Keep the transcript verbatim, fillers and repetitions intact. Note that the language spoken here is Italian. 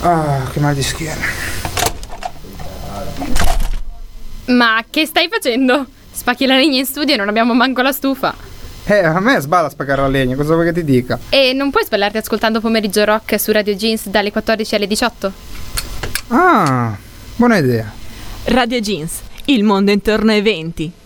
Ah, che mal di schiena. Ma che stai facendo? Spacchi la legna in studio e non abbiamo manco la stufa. Eh, a me sballa spaccare la legna, cosa vuoi che ti dica? E non puoi sballarti ascoltando Pomeriggio Rock su Radio Jeans dalle quattordici alle diciotto? Ah, buona idea. Radio Jeans, il mondo intorno ai venti.